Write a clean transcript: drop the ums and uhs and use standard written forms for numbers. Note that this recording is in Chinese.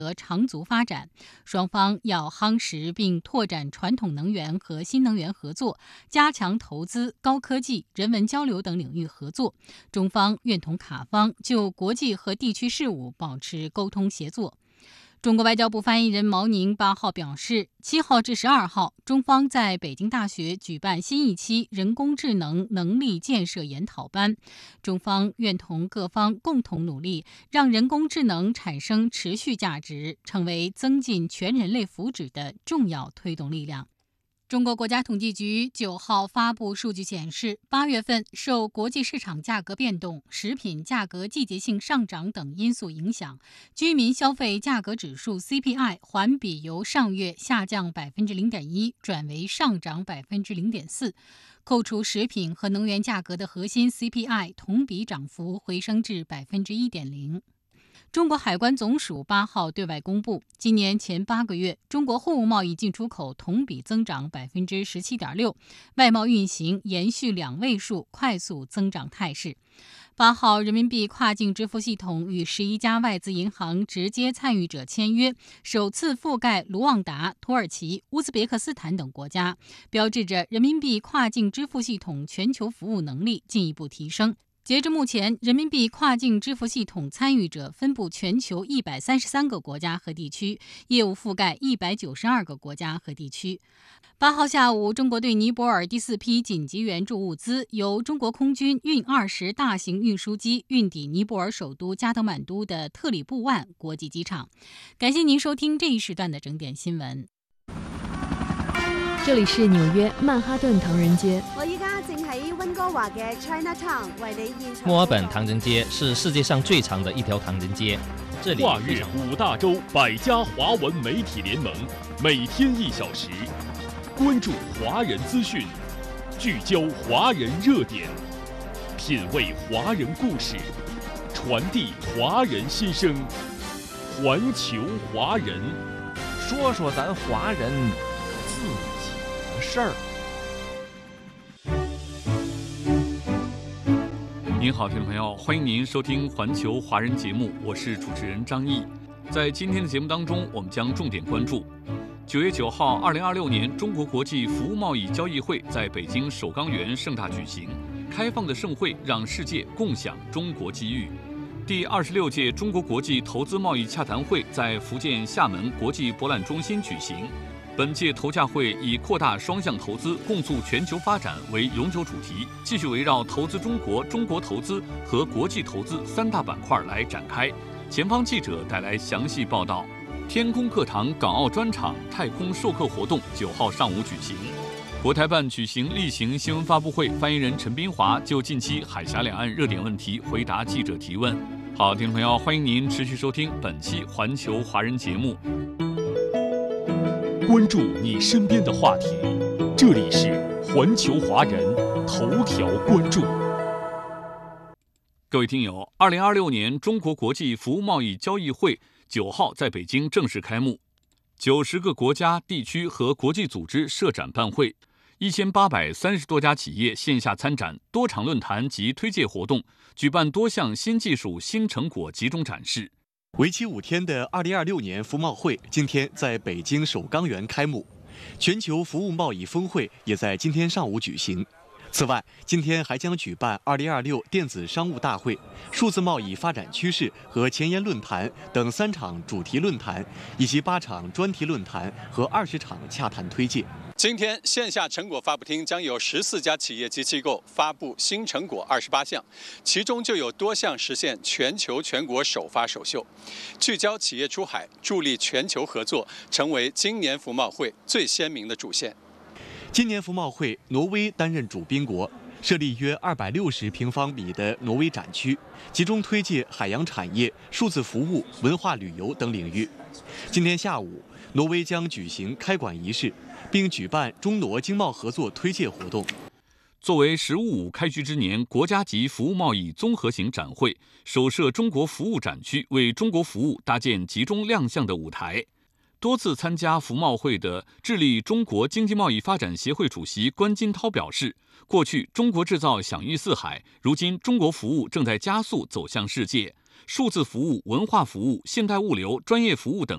长足发展，双方要夯实并拓展传统能源和新能源合作，加强投资、高科技、人文交流等领域合作。中方愿同卡方就国际和地区事务保持沟通协作。中国外交部发言人毛宁8号表示，7号至12号，中方在北京大学举办新一期人工智能能力建设研讨班。中方愿同各方共同努力，让人工智能产生持续价值，成为增进全人类福祉的重要推动力量。中国国家统计局9号发布数据显示，8月份受国际市场价格变动、食品价格季节性上涨等因素影响，居民消费价格指数 CPI 环比由上月下降 0.1% 转为上涨 0.4%， 扣除食品和能源价格的核心 CPI 同比涨幅回升至 1.0%。中国海关总署8号对外公布，今年前8个月，中国货物贸易进出口同比增长 17.6%， 外贸运行延续2位数快速增长态势。8号，人民币跨境支付系统与11家外资银行直接参与者签约，首次覆盖卢旺达、土耳其、乌兹别克斯坦等国家，标志着人民币跨境支付系统全球服务能力进一步提升。截至目前，人民币跨境支付系统参与者分布全球133个国家和地区，业务覆盖192个国家和地区。8号下午，中国对尼泊尔第4批紧急援助物资由中国空军运20大型运输机运抵尼泊尔首都加德满都的特里布万国际机场。感谢您收听这一时段的整点新闻。 这里是纽约曼哈顿唐人街。 我依家正喺温哥華嘅 Chinatown 為你現場。 墨爾本唐人街是世界上最长的一条唐人街，这里跨越5大洲100家华文媒体联盟，每天1小时，关注华人资讯，聚焦华人热点，品味华人故事，传递华人心声，环球华人， 说说咱华人自己的事儿。 您好，听众朋友，欢迎您收听环球华人节目，我是主持人张毅。在今天的节目当中，我们将重点关注9月9号2026年中国国际服务贸易交易会在北京首钢园盛大举行，开放的盛会让世界共享中国机遇。第26届中国国际投资贸易洽谈会在福建厦门国际博览中心举行。本届投洽会以扩大双向投资、共促全球发展为永久主题，继续围绕投资中国、中国投资和国际投资3大板块来展开。前方记者带来详细报道。天空课堂港澳专场太空授课活动9号上午举行。国台办举行例行新闻发布会，发言人陈斌华就近期海峡两岸热点问题回答记者提问。好，听众朋友，欢迎您持续收听本期环球华人节目。 关注你身边的话题，这里是环球华人头条关注。 各位听友，2026年中国国际服务贸易交易会9号在北京正式开幕，90个国家、地区和国际组织设展办会，1830多家企业线下参展，多场论坛及推介活动，举办多项新技术、新成果集中展示。 为期5天的2026年服贸会今天在北京首钢园开幕，全球服务贸易峰会也在今天上午举行。此外，今天还将举办2026电子商务大会、数字贸易发展趋势和前沿论坛等3场主题论坛，以及8场专题论坛和20场洽谈推介。 今天线下成果发布厅将有14家企业及机构发布新成果28项，其中就有多项实现全球全国首发首秀，聚焦企业出海，助力全球合作，成为今年服贸会最鲜明的主线。 今年服贸会，挪威担任主宾国，设立约260平方米的挪威展区，集中推介海洋产业、数字服务、文化旅游等领域。今天下午，挪威将举行开馆仪式，并举办中挪经贸合作推介活动。 作为“十五五”开局之年国家级服务贸易综合型展会，首设中国服务展区，为中国服务搭建集中亮相的舞台。多次参加服贸会的智利中国经济贸易发展协会主席关金涛表示，过去中国制造享誉四海，如今中国服务正在加速走向世界，数字服务、文化服务、现代物流、专业服务等